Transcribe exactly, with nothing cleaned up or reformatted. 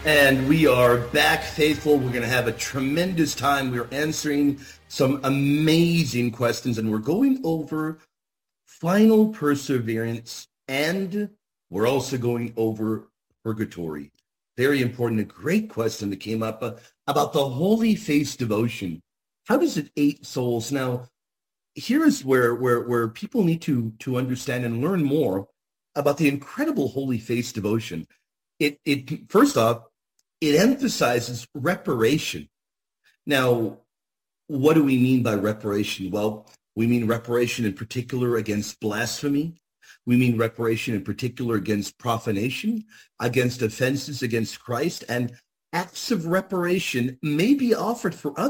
And we are back, faithful. We're going to have a tremendous time. We're answering some amazing questions, and we're going over final perseverance, and we're also going over purgatory. Very important, a great question that came up uh, about the Holy Face devotion. How does it aid souls? Now, here is where, where, where people need to, to understand and learn more about the incredible Holy Face devotion. It, it first off, it emphasizes reparation. Now, what do we mean by reparation? Well, we mean reparation in particular against blasphemy. We mean reparation in particular against profanation, against offenses against Christ, and acts of reparation may be offered for others.